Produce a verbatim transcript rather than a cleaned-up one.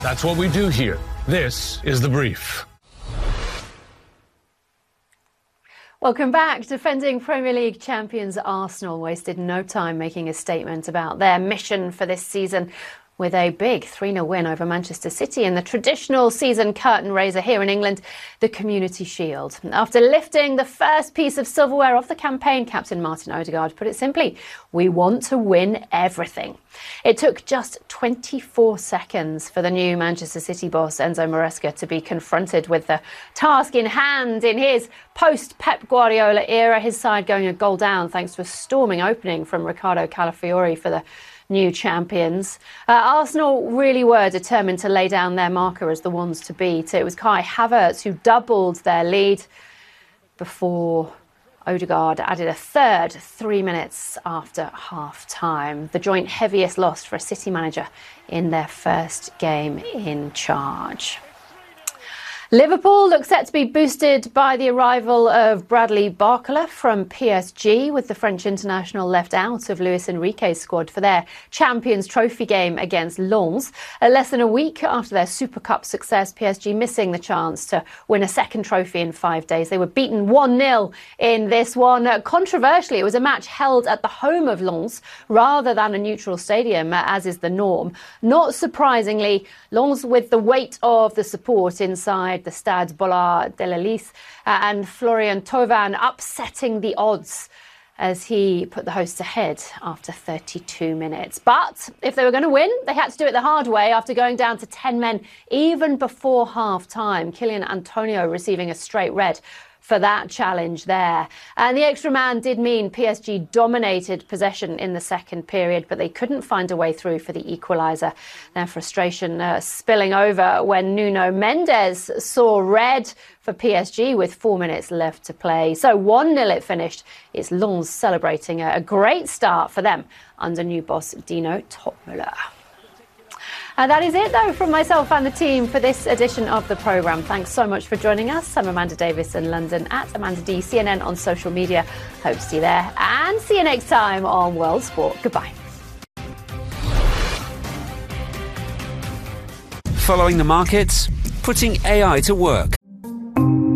That's what we do here. This is The Brief. Welcome back. Defending Premier League champions Arsenal wasted no time making a statement about their mission for this season with a big three nil win over Manchester City in the traditional season curtain raiser here in England, the Community Shield. After lifting the first piece of silverware off the campaign, Captain Martin Odegaard put it simply, we want to win everything. It took just twenty-four seconds for the new Manchester City boss Enzo Maresca to be confronted with the task in hand in his post-Pep Guardiola era, his side going a goal down thanks to a storming opening from Ricardo Calafiori for the new champions. Uh, Arsenal really were determined to lay down their marker as the ones to beat. It was Kai Havertz who doubled their lead before Odegaard added a third three minutes after half-time. The joint heaviest loss for a City manager in their first game in charge. Liverpool looks set to be boosted by the arrival of Bradley Barcola from P S G, with the French international left out of Luis Enrique's squad for their Champions Trophy game against Lens. Uh, less than a week after their Super Cup success, P S G missing the chance to win a second trophy in five days. They were beaten one nil in this one. Uh, controversially, it was a match held at the home of Lens rather than a neutral stadium, uh, as is the norm. Not surprisingly, Lens, with the weight of the support inside the Stade Bollard de la Lys uh, and Florian Thauvin upsetting the odds as he put the hosts ahead after thirty-two minutes. But if they were going to win, they had to do it the hard way after going down to ten men even before half-time. Kylian Antonio receiving a straight red for that challenge there. And the extra man did mean P S G dominated possession in the second period, but they couldn't find a way through for the equaliser. Their frustration uh, spilling over when Nuno Mendes saw red for P S G with four minutes left to play. So one nil it finished. It's Lens celebrating a, a great start for them under new boss Dino Topmüller. And that is it, though, from myself and the team for this edition of the programme. Thanks so much for joining us. I'm Amanda Davis in London at Amanda D C N N on social media. Hope to see you there and see you next time on World Sport. Goodbye. Following the markets, putting A I to work